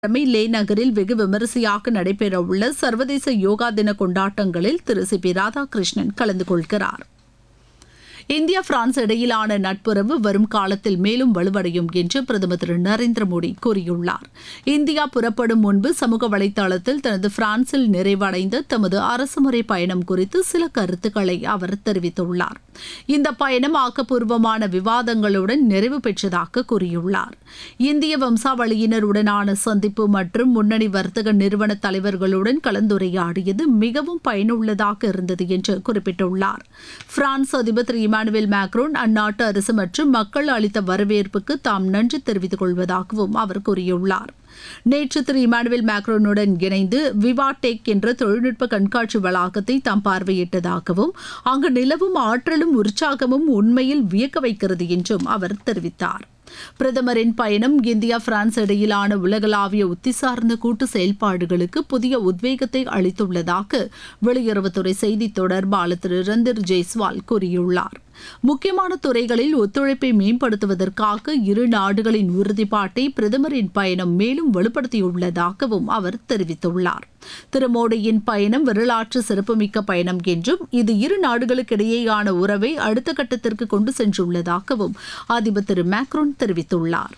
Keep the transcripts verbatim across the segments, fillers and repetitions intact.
தலைமை லே நகரில் வெகு விமரிசையாக நடைபெறவுள்ள சர்வதேச யோகா தின கொண்டாட்டங்களில் திரு சி பி ராதாகிருஷ்ணன் கலந்து கொள்கிறார். இந்தியா பிரான்ஸ் இடையிலான நட்புறவு வரும் காலத்தில் மேலும் வலுவடையும் என்று பிரதமர் திரு நரேந்திர மோடி கூறியுள்ளார். இந்தியா புறப்படும் முன்பு சமூக வலைதளத்தில் தனது பிரான்சில் நிறைவடைந்த தமது அரசுமுறை பயணம் குறித்து சில கருத்துக்களை அவர் தெரிவித்துள்ளார். இந்த பயணம் ஆக்கப்பூர்வமான விவாதங்களுடன் நிறைவு பெற்றதாக கூறியுள்ளார். இந்திய வம்சாவளியினருடனான சந்திப்பு மற்றும் முன்னணி வர்த்தக நிறுவன தலைவர்களுடன் கலந்துரையாடியது மிகவும் பயனுள்ளதாக இருந்தது என்று குறிப்பிட்டுள்ளார். பிரான்ஸ் அதிபர் திரு இமானுவேல் மேக்ரோன் அந்நாட்டு அரசு மற்றும் மக்கள் அளித்த வரவேற்புக்கு தாம் நன்றி தெரிவித்துக் கொள்வதாகவும் அவர் கூறியுள்ளார். நேற்று திரு இமானுவேல் மேக்ரோனுடன் இணைந்து விவாடெக் என்ற தொழில்நுட்ப கண்காட்சி வளாகத்தை தாம் பார்வையிட்டதாகவும் அங்கு நிலவும் ஆற்றலும் உற்சாகமும் உண்மையில் வியக்க வைக்கிறது என்றும் அவர் தெரிவித்தார். பிரதமரின் பயணம் இந்தியா பிரான்ஸ் இடையிலான உலகளாவிய உத்தி சார்ந்த கூட்டு செயல்பாடுகளுக்கு புதிய உத்வேகத்தை அளித்துள்ளதாக வெளியுறவுத்துறை செய்தி தொடர்பாளர் திரு ரந்தீர் ஜெய்ஸ்வால் கூறியுள்ளார். முக்கியமான துறைகளில் ஒத்துழைப்பை மேம்படுத்துவதற்காக இரு நாடுகளின் உறுதிப்பாட்டை பிரதமரின் பயணம் மேலும் வலுப்படுத்தியுள்ளதாகவும் அவர் தெரிவித்துள்ளார். திரு மோடியின் பயணம் வரலாற்று சிறப்புமிக்க பயணம் என்றும் இது இரு நாடுகளுக்கிடையேயான உறவை அடுத்த கட்டத்திற்கு கொண்டு சென்றுள்ளதாகவும் அதிபர் திரு மேக்ரோன் தெரிவித்துள்ளார்.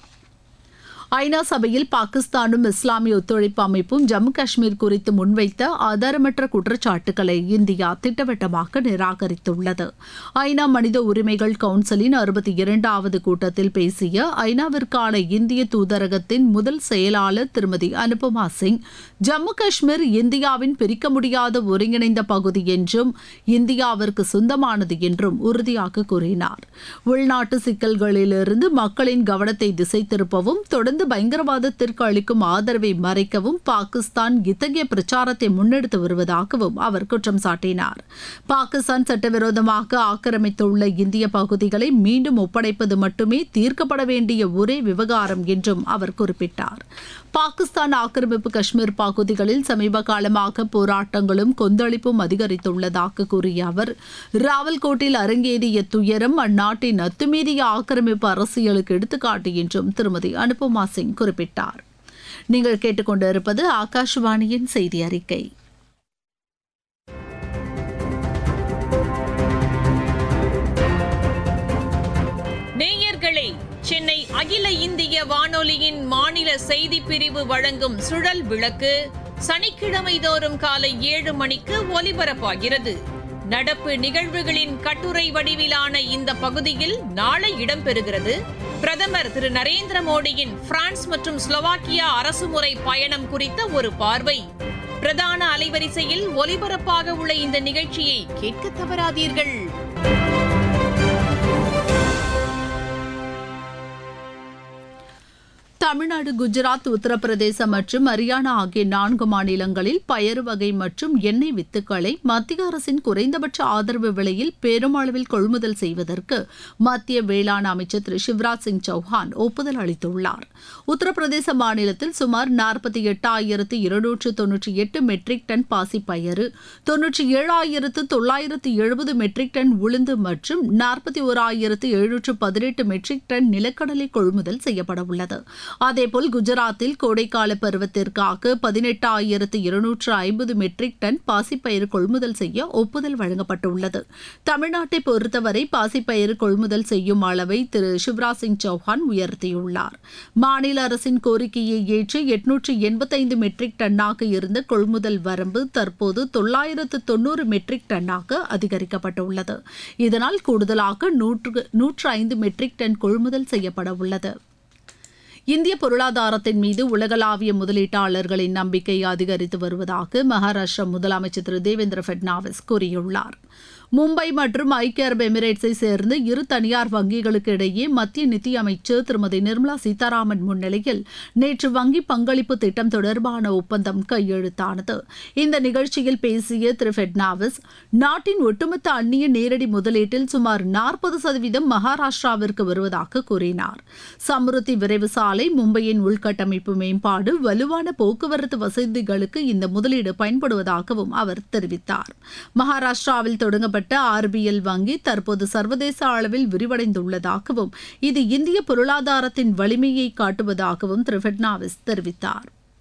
ஐநா சபையில் பாகிஸ்தானும் இஸ்லாமிய ஒத்துழைப்பு அமைப்பும் ஜம்மு காஷ்மீர் குறித்து முன்வைத்த ஆதாரமற்ற குற்றச்சாட்டுக்களை இந்தியா திட்டவட்டமாக நிராகரித்துள்ளது. ஐநா மனித உரிமைகள் கவுன்சிலின் அறுபத்தி இரண்டாவது கூட்டத்தில் பேசிய ஐநாவிற்கான இந்திய தூதரகத்தின் முதல் செயலாளர் திருமதி அனுபமா சிங், ஜம்மு காஷ்மீர் இந்தியாவின் பிரிக்க முடியாத ஒருங்கிணைந்த பகுதி என்றும் இந்தியாவிற்கு சொந்தமானது என்றும் உறுதியாக கூறினார். உள்நாட்டு சிக்கல்களிலிருந்து மக்களின் கவனத்தை திசை திருப்பவும் தொடர்ந்து பயங்கரவாதத்திற்கு அளிக்கும் ஆதரவை மறைக்கவும் பாகிஸ்தான் இத்தகைய பிரச்சாரத்தை முன்னெடுத்து வருவதாகவும் அவர் குற்றம் சாட்டினார். பாகிஸ்தான் சட்டவிரோதமாக ஆக்கிரமித்துள்ள இந்திய பகுதிகளை மீண்டும் ஒப்படைப்பது மட்டுமே தீர்க்கப்பட வேண்டிய ஒரே விவகாரம் என்றும் அவர் குறிப்பிட்டார். பாகிஸ்தான் ஆக்கிரமிப்பு காஷ்மீர் பகுதிகளில் சமீப காலமாக போராட்டங்களும் கொந்தளிப்பும் அதிகரித்துள்ளதாக கூறிய அவர், ராவல்கோட்டில் அரங்கேறிய துயரம் அந்நாட்டின் அத்துமீறிய ஆக்கிரமிப்பு அரசியலுக்கு எடுத்துக்காட்டு என்றும் திருமதி அனுபமா சிங் குறிப்பிட்டார். நீங்கள் கேட்டுக்கொண்டிருப்பது ஆகாஷவாணியின் செய்தி அறிக்கை. நேயர்களே, சென்னை அகில இந்திய வானொலியின் மாநில செய்தி பிரிவு வழங்கும் சுழல் விளக்கு சனிக்கிழமை தோறும் காலை ஏழு மணிக்கு ஒலிபரப்பாகிறது. நடப்பு நிகழ்வுகளின் கட்டுரை வடிவிலான இந்த பகுதியில் நாளை இடம்பெறுகிறது. பிரதமர் திரு நரேந்திர மோடியின் பிரான்ஸ் மற்றும் ஸ்லோவாக்கியா அரசுமுறை பயணம் குறித்த ஒரு பார்வை. பிரதான அலைவரிசையில் ஒலிபரப்பாக உள்ள இந்த நிகழ்ச்சியை கேட்க தவறாதீர்கள். தமிழ்நாடு, குஜராத், உத்தரப்பிரதேசம் மற்றும் ஹரியானா ஆகிய நான்கு மாநிலங்களில் பயறு வகை மற்றும் எண்ணெய் வித்துக்களை மத்திய அரசின் குறைந்தபட்ச ஆதரவு விலையில் பெருமளவில் கொள்முதல் செய்வதற்கு மத்திய வேளாண் அமைச்சர் திரு சிவராஜ் சிங் சௌஹான் ஒப்புதல் அளித்துள்ளார். உத்தரப்பிரதேச மாநிலத்தில் சுமார் நாற்பத்தி எட்டாயிரத்து இருநூற்று தொன்னூற்றி எட்டு மெட்ரிக் டன் பாசிப்பயறு, தொன்னூற்றி ஏழாயிரத்து தொள்ளாயிரத்து எழுபது மெட்ரிக் டன் உளுந்து மற்றும் நாற்பத்தி ஓராயிரத்து எழுநூற்று பதினெட்டு மெட்ரிக் டன் நிலக்கடலை கொள்முதல் செய்யப்பட உள்ளது. அதேபோல் குஜராத்தில் கோடைக்கால பருவத்திற்காக பதினெட்டாயிரத்து இருநூற்று ஐம்பது மெட்ரிக் டன் பாசிப்பயிறு கொள்முதல் செய்ய ஒப்புதல் வழங்கப்பட்டுள்ளது. தமிழ்நாட்டை பொறுத்தவரை பாசிப்பயிறு கொள்முதல் செய்யும் அளவை திரு சிவராஜ் சிங் சௌஹான் உயர்த்தியுள்ளார். மாநில அரசின் கோரிக்கையை ஏற்று எட்நூற்று எண்பத்தைந்து மெட்ரிக் டன்னாக இருந்த கொள்முதல் வரம்பு தற்போது தொள்ளாயிரத்து தொன்னூறு மெட்ரிக் டன்னாக அதிகரிக்கப்பட்டுள்ளது. இதனால் கூடுதலாக நூற்று நூற்று ஐந்து மெட்ரிக் டன் கொள்முதல் செய்யப்பட உள்ளது. இந்திய பொருளாதாரத்தின் மீது உலகளாவிய முதலீட்டாளர்களின் நம்பிக்கை அதிகரித்து வருவதாக மகாராஷ்டிரா முதலமைச்சர் திரு தேவேந்திர பட்னாவிஸ் கூறியுள்ளார். மும்பை மற்றும் ஐக்கிய அரபு எமிரேட்ஸை சேர்ந்த இரு தனியார் வங்கிகளுக்கு இடையே மத்திய நிதியமைச்சர் திருமதி நிர்மலா சீதாராமன் முன்னிலையில் நேற்று வங்கி பங்களிப்பு திட்டம் தொடர்பான ஒப்பந்தம் கையெழுத்தானது. இந்த நிகழ்ச்சியில் பேசிய திரு பட்னாவிஸ், நாட்டின் ஒட்டுமொத்த அந்நிய நேரடி முதலீட்டில் சுமார் நாற்பது சதவீதம் மகாராஷ்டிராவிற்கு வருவதாக கூறினார். சம்ருத்தி விரைவு சாலை, மும்பையின் உள்கட்டமைப்பு மேம்பாடு, வலுவான போக்குவரத்து வசதிகளுக்கு இந்த முதலீடு பயன்படுவதாகவும் அவர் தெரிவித்தார். மகாராஷ்டிராவில் தொடங்கப்பட்ட ஆர்பிஎல் வங்கி தற்போது சர்வதேச அளவில் விரிவடைந்துள்ளதாகவும் இது இந்திய பொருளாதாரத்தின் வலிமையை காட்டுவதாகவும் திரு பட்னாவிஸ் தெரிவித்தார்.